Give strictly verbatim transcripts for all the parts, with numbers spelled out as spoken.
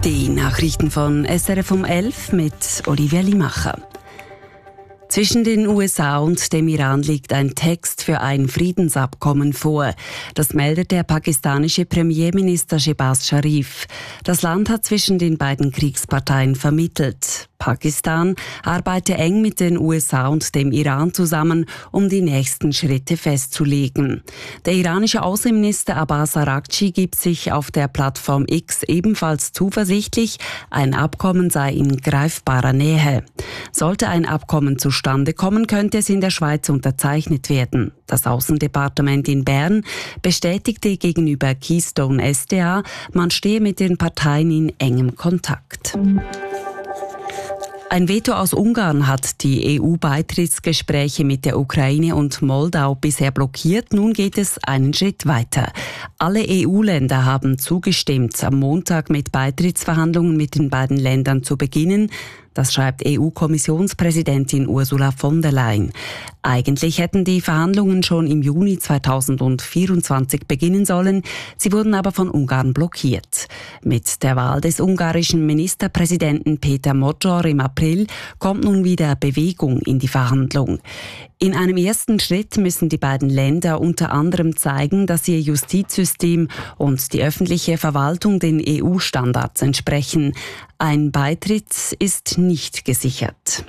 Die Nachrichten von S R F um elf mit Olivia Limacher. Zwischen den U S A und dem Iran liegt ein Text für ein Friedensabkommen vor. Das meldet der pakistanische Premierminister Shehbaz Sharif. Das Land hat zwischen den beiden Kriegsparteien vermittelt. Pakistan arbeite eng mit den U S A und dem Iran zusammen, um die nächsten Schritte festzulegen. Der iranische Außenminister Abbas Araghchi gibt sich auf der Plattform X ebenfalls zuversichtlich, ein Abkommen sei in greifbarer Nähe. Sollte ein Abkommen zustande kommen, könnte es in der Schweiz unterzeichnet werden. Das Außendepartement in Bern bestätigte gegenüber Keystone S D A, man stehe mit den Parteien in engem Kontakt. Ein Veto aus Ungarn hat die E U-Beitrittsgespräche mit der Ukraine und Moldau bisher blockiert. Nun geht es einen Schritt weiter. Alle E U-Länder haben zugestimmt, am Montag mit Beitrittsverhandlungen mit den beiden Ländern zu beginnen. Das schreibt E U-Kommissionspräsidentin Ursula von der Leyen. Eigentlich hätten die Verhandlungen schon im Juni zweitausendvierundzwanzig beginnen sollen. Sie wurden aber von Ungarn blockiert. Mit der Wahl des ungarischen Ministerpräsidenten Peter Magyar im April kommt nun wieder Bewegung in die Verhandlung. In einem ersten Schritt müssen die beiden Länder unter anderem zeigen, dass ihr Justizsystem und die öffentliche Verwaltung den E U-Standards entsprechen. Ein Beitritt ist nicht gesichert.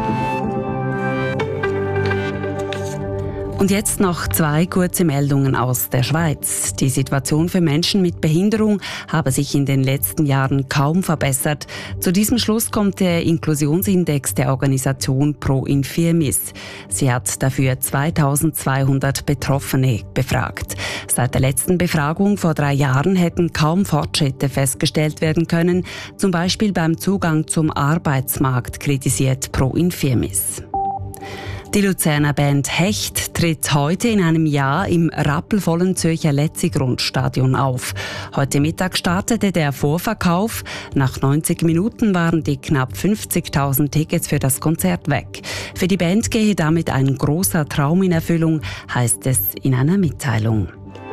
Und jetzt noch zwei kurze Meldungen aus der Schweiz. Die Situation für Menschen mit Behinderung habe sich in den letzten Jahren kaum verbessert. Zu diesem Schluss kommt der Inklusionsindex der Organisation Pro Infirmis. Sie hat dafür zweitausendzweihundert Betroffene befragt. Seit der letzten Befragung vor drei Jahren hätten kaum Fortschritte festgestellt werden können, zum Beispiel beim Zugang zum Arbeitsmarkt, kritisiert Pro Infirmis. Die Luzerner Band Hecht tritt heute in einem Jahr im rappelvollen Zürcher Letzigrund-Stadion auf. Heute Mittag startete der Vorverkauf. Nach neunzig Minuten waren die knapp fünfzigtausend Tickets für das Konzert weg. Für die Band gehe damit ein großer Traum in Erfüllung, heißt es in einer Mitteilung.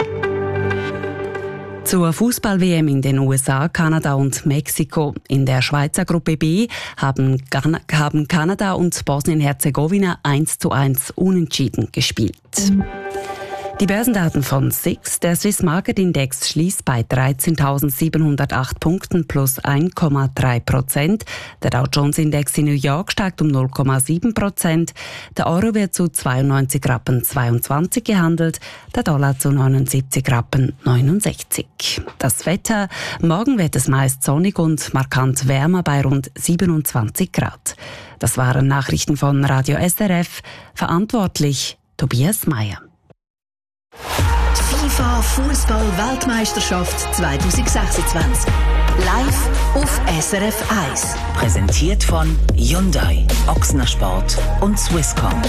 Zur Fußball-W M in den U S A, Kanada und Mexiko. In der Schweizer Gruppe B haben, Gan- haben Kanada und Bosnien-Herzegowina eins zu eins unentschieden gespielt. Die Börsendaten von S I X. Der Swiss Market Index schließt bei dreizehntausendsiebenhundertacht Punkten plus eins Komma drei Prozent. Der Dow Jones Index in New York steigt um null Komma sieben Prozent. Der Euro wird zu zweiundneunzig Rappen zweiundzwanzig gehandelt, der Dollar zu neunundsiebzig Rappen neunundsechzig. Das Wetter: Morgen wird es meist sonnig und markant wärmer bei rund siebenundzwanzig Grad. Das waren Nachrichten von Radio S R F. Verantwortlich Tobias Meyer. FIFA Fußball-Weltmeisterschaft zwanzig sechsundzwanzig. Live auf S R F eins. Präsentiert von Hyundai, Ochsner Sport und Swisscom.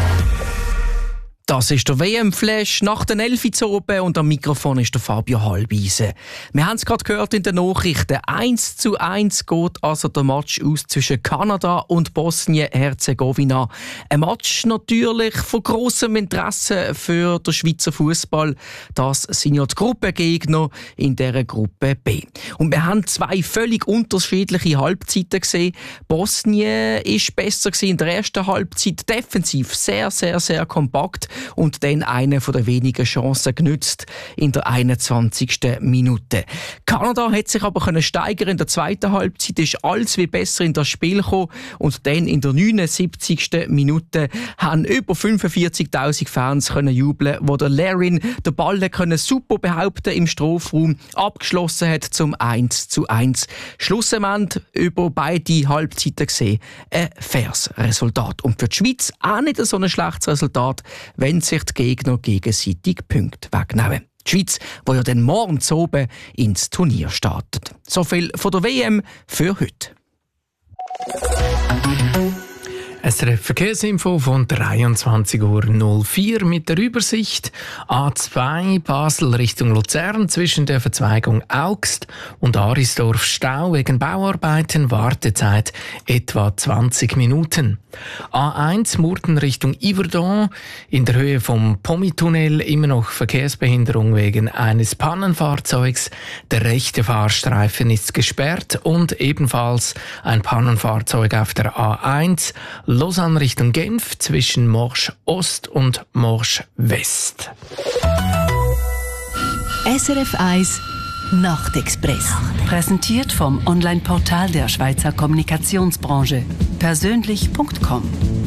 Das ist der W M-Flash nach den elf Uhr oben und am Mikrofon ist der Fabio Halbeisen. Wir haben es gerade gehört in den Nachrichten. eins zu eins geht also der Match aus zwischen Kanada und Bosnien-Herzegowina. Ein Match natürlich von grossem Interesse für den Schweizer Fußball. Das sind ja die Gruppengegner in dieser Gruppe B. Und wir haben zwei völlig unterschiedliche Halbzeiten gesehen. Bosnien war besser in der ersten Halbzeit, defensiv sehr, sehr, sehr kompakt. Und dann eine von der wenigen Chancen genützt in der einundzwanzigsten Minute. Kanada hat sich aber können steigern in der zweiten Halbzeit, ist alles wie besser in das Spiel gekommen und dann in der neunundsiebzigsten Minute haben über fünfundvierzigtausend Fans können jubeln, wo der Larin den Ball können super behaupten im Strafraum abgeschlossen hat zum eins zu eins. Schlussendlich über beide Halbzeiten gesehen ein faires Resultat. Und für die Schweiz auch nicht so ein schlechtes Resultat, wenn sich die Gegner gegenseitig Punkte wegnehmen. Die Schweiz, die ja dann morgen oben ins Turnier startet. So viel von der W M für heute. S R F Verkehrsinfo von dreiundzwanzig Uhr null vier mit der Übersicht. A zwei Basel Richtung Luzern zwischen der Verzweigung Augst und Arisdorf Stau wegen Bauarbeiten, Wartezeit etwa zwanzig Minuten. A eins Murten Richtung Yverdon in der Höhe vom Pommi-Tunnel immer noch Verkehrsbehinderung wegen eines Pannenfahrzeugs. Der rechte Fahrstreifen ist gesperrt und ebenfalls ein Pannenfahrzeug auf der A eins Lausanne Richtung Genf zwischen Morsch Ost und Morsch West. S R F eins Nachtexpress. Präsentiert vom Online-Portal der Schweizer Kommunikationsbranche. persönlich punkt com.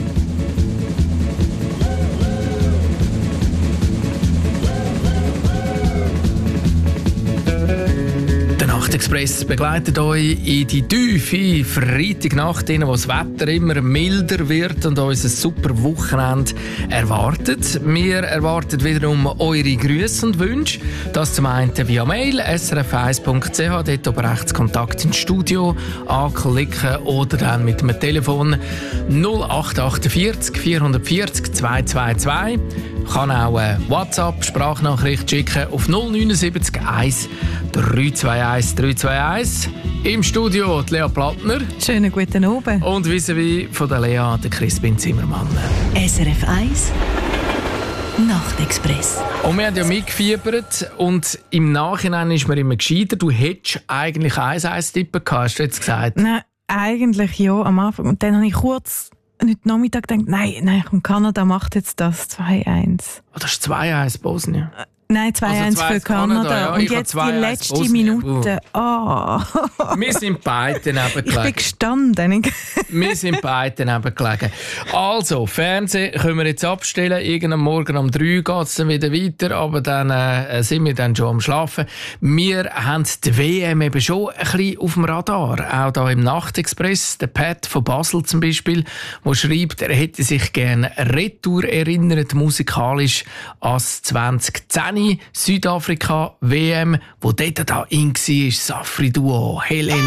Nachtexpress begleitet euch in die tiefe Freitagnacht, wo das Wetter immer milder wird und uns ein super Wochenende erwartet. Wir erwarten wiederum eure Grüße und Wünsche. Das zum einen via Mail s r f eins punkt c h, dort oben rechts Kontakt ins Studio anklicken oder dann mit dem Telefon null acht achtundvierzig vierhundertvierzig zweihundertzweiundzwanzig. Kann auch eine WhatsApp-Sprachnachricht schicken auf null neun sieben eins drei zwei eins drei zwei eins. Im Studio die Lea Plattner. Schönen guten Abend. Und vis-à-vis von der Lea, der Crispin Zimmermann. S R F eins Nachtexpress. Und wir haben ja mitgefiebert und im Nachhinein ist mir immer gescheiter. Du hättest eigentlich eins eins tippen gehabt, hast du jetzt gesagt? Nein, eigentlich ja, am Anfang. Und dann habe ich kurz heute Nachmittag gedacht, nein, nein, Kanada macht jetzt das zwei eins. Oh, das ist zwei eins Bosnien. Nein, zwei eins also für Kanada. Kanada ja. Und ich jetzt die letzte Minute. Oh. Wir sind beide nebengelegen. Ich bin gestanden. Wir sind beide nebengelegen. Also, Fernsehen können wir jetzt abstellen. Irgendam Morgen um drei geht es dann wieder weiter, aber dann äh, sind wir dann schon am Schlafen. Wir haben die W M eben schon ein bisschen auf dem Radar. Auch hier im Nachtexpress. Der Pat von Basel zum Beispiel, der schreibt, er hätte sich gerne retour erinnert, musikalisch als zwanzig zehn Südafrika W M, wo dort da in war, Safri Duo, Helene